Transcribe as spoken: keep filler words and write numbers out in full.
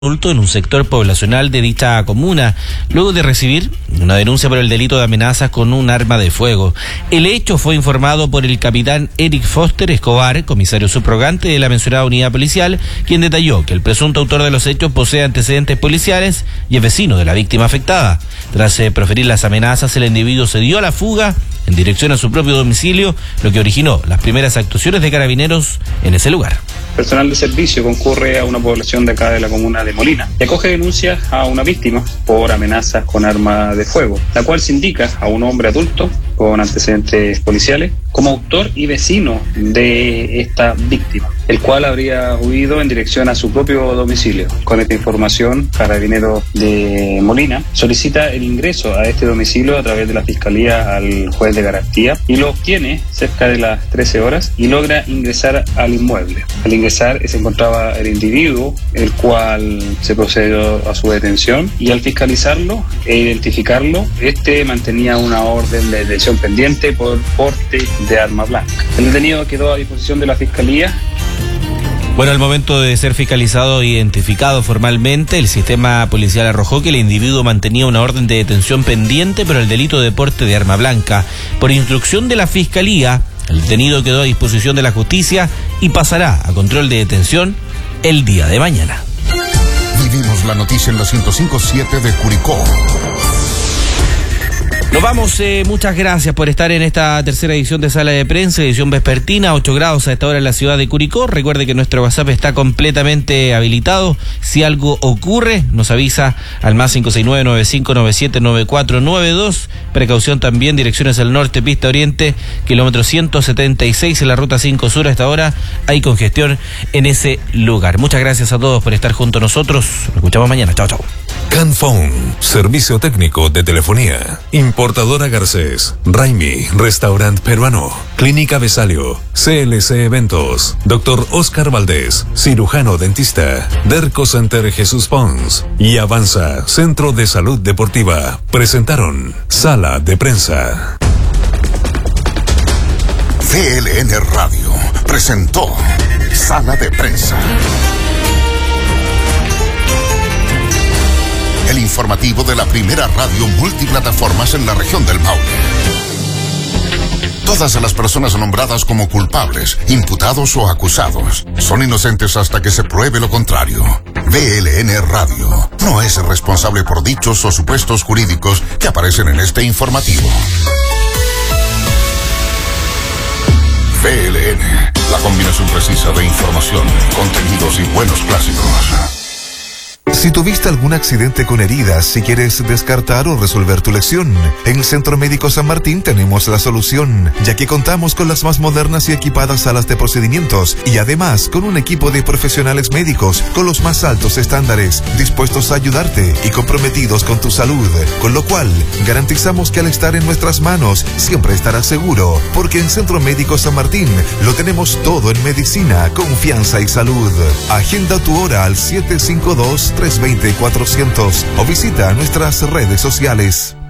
adulto en un sector poblacional de dicha comuna, luego de recibir una denuncia por el delito de amenazas con un arma de fuego. El hecho fue informado por el capitán Eric Foster Escobar, comisario subrogante de la mencionada unidad policial, quien detalló que el presunto autor de los hechos posee antecedentes policiales y es vecino de la víctima afectada. Tras eh, proferir las amenazas, el individuo se dio a la fuga en dirección a su propio domicilio, lo que originó las primeras actuaciones de carabineros en ese lugar. Personal de servicio concurre a una población de acá de la comuna de Molina y acoge denuncias a una víctima por amenazas con arma de fuego, la cual se indica a un hombre adulto con antecedentes policiales como autor y vecino de esta víctima, el cual habría huido en dirección a su propio domicilio. Con esta información, Carabineros de Molina solicita el ingreso a este domicilio a través de la Fiscalía al juez de garantía y lo obtiene cerca de las trece horas y logra ingresar al inmueble. Al ingresar se encontraba el individuo, el cual se procedió a su detención, y al fiscalizarlo e identificarlo, este mantenía una orden de detención pendiente por porte de arma blanca. El detenido quedó a disposición de la Fiscalía. Bueno, al momento de ser fiscalizado e identificado formalmente, el sistema policial arrojó que el individuo mantenía una orden de detención pendiente por el delito de porte de arma blanca. Por instrucción de la Fiscalía, el detenido quedó a disposición de la justicia y pasará a control de detención el día de mañana. Vivimos la noticia en la ciento cinco punto siete de Curicó. Nos vamos, eh, muchas gracias por estar en esta tercera edición de Sala de Prensa, edición vespertina, ocho grados a esta hora en la ciudad de Curicó. Recuerde que nuestro WhatsApp está completamente habilitado. Si algo ocurre, nos avisa al más cinco seis nueve, nueve cinco nueve siete, nueve cuatro nueve dos. Precaución también, direcciones al norte, pista oriente, kilómetro ciento setenta y seis en la ruta cinco sur. A esta hora hay congestión en ese lugar. Muchas gracias a todos por estar junto a nosotros. Nos escuchamos mañana. Chao, chao. Canphone, servicio técnico de telefonía. Importadora Garcés, Raimi, restaurante peruano, Clínica Besalio, C L C Eventos, Doctor Oscar Valdés, cirujano dentista, Derco Center Jesús Pons y Avanza, Centro de Salud Deportiva. Presentaron Sala de Prensa. V L N Radio presentó Sala de Prensa. El informativo de la primera radio multiplataformas en la región del Maule. Todas las personas nombradas como culpables, imputados o acusados son inocentes hasta que se pruebe lo contrario. V L N Radio no es responsable por dichos o supuestos jurídicos que aparecen en este informativo. V L N, la combinación precisa de información, contenidos y buenos clásicos. Si tuviste algún accidente con heridas, si quieres descartar o resolver tu lesión, en el Centro Médico San Martín tenemos la solución, ya que contamos con las más modernas y equipadas salas de procedimientos y además con un equipo de profesionales médicos con los más altos estándares, dispuestos a ayudarte y comprometidos con tu salud, con lo cual garantizamos que al estar en nuestras manos siempre estarás seguro, porque en Centro Médico San Martín lo tenemos todo en medicina, confianza y salud. Agenda tu hora al siete cinco dos, tres dos cero, cuatrocientos o visita nuestras redes sociales.